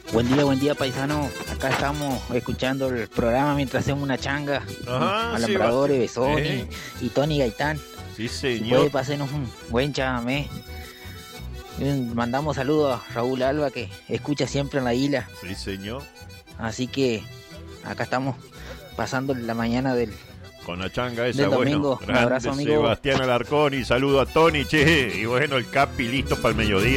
Buen día, paisano. Acá estamos escuchando el programa mientras hacemos una changa. Ajá, Alambradores, sí, Besoni y Tony Gaitán. sí, Si señor. puede, pasenos un buen chamamé. Mandamos saludos a Raúl Alba, que escucha siempre en la isla. Sí, señor. Así que acá estamos pasando la mañana del Con la changa esa, del domingo. bueno. Un abrazo, Grande amigo. Sebastián Alarcón y saludo a Tony, che. Y bueno, el Capi listo para el mediodía.